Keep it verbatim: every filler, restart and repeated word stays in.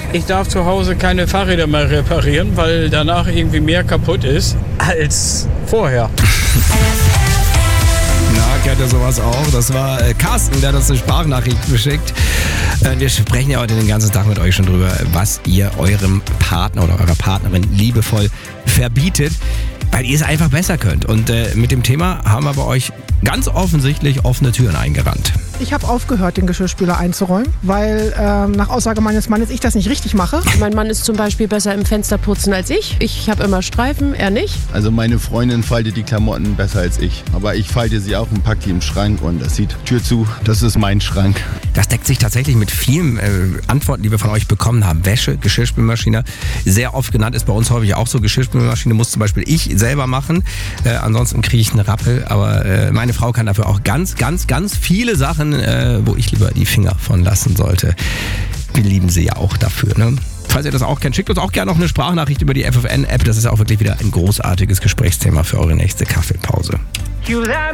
Ich darf zu Hause keine Fahrräder mehr reparieren, weil danach irgendwie mehr kaputt ist als vorher. Na, kennt ihr sowas auch? Das war äh, Carsten, der hat uns eine Sprachnachricht geschickt. Äh, wir sprechen ja heute den ganzen Tag mit euch schon drüber, was ihr eurem Partner oder eurer Partnerin liebevoll verbietet, weil ihr es einfach besser könnt. Und äh, mit dem Thema haben wir bei euch ganz offensichtlich offene Türen eingerannt. Ich habe aufgehört, den Geschirrspüler einzuräumen, weil ähm, nach Aussage meines Mannes ich das nicht richtig mache. Mein Mann ist zum Beispiel besser im Fensterputzen als ich. Ich habe immer Streifen, er nicht. Also meine Freundin faltet die Klamotten besser als ich. Aber ich falte sie auch und packe die im Schrank und das sieht Tür zu. Das ist mein Schrank. Das deckt sich tatsächlich mit vielen äh, Antworten, die wir von euch bekommen haben. Wäsche, Geschirrspülmaschine, sehr oft genannt, ist bei uns häufig auch so. Geschirrspülmaschine muss zum Beispiel ich selber machen. Äh, ansonsten kriege ich einen Rappel. Aber äh, meine Frau kann dafür auch ganz, ganz, ganz viele Sachen, äh, wo ich lieber die Finger von lassen sollte. Wir lieben sie ja auch dafür, ne? Falls ihr das auch kennt, schickt uns auch gerne noch eine Sprachnachricht über die F F N-App. Das ist auch wirklich wieder ein großartiges Gesprächsthema für eure nächste Kaffeepause.